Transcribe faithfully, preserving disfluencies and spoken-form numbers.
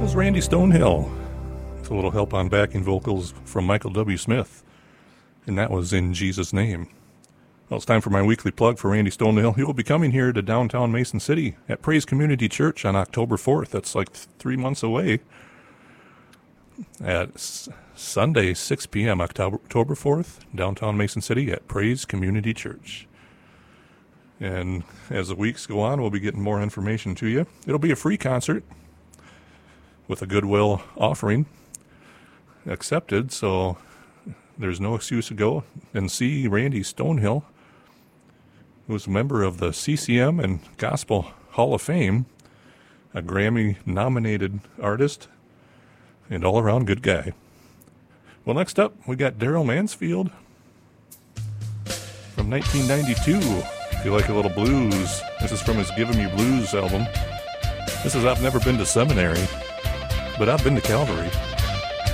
was Randy Stonehill with a little help on backing vocals from Michael W. Smith, and that was In Jesus' Name. Well, it's time for my weekly plug for Randy Stonehill. He will be coming here to downtown Mason City at Praise Community Church on October fourth. That's like th- three months away. At s- Sunday, six p.m., October, October fourth, downtown Mason City at Praise Community Church. And as the weeks go on, we'll be getting more information to you. It'll be a free concert with a goodwill offering accepted, so there's no excuse to go and see Randy Stonehill, who was a member of the C C M and Gospel Hall of Fame, a Grammy-nominated artist, and all-around good guy. Well, next up, we got Daryl Mansfield from nineteen ninety-two. If you like a little blues, this is from his Give 'Em You Blues album. This is I've Never Been to Seminary, but I've been to Calvary.